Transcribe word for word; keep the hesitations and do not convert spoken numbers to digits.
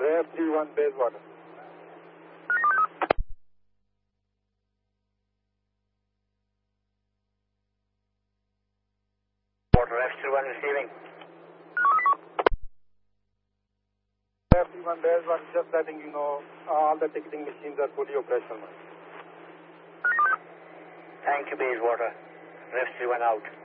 Ref three one base water. Water, Ref three one receiving. Ref three one base water, just letting you know all the ticketing machines are fully operational. Thank you, base water. Ref three one out.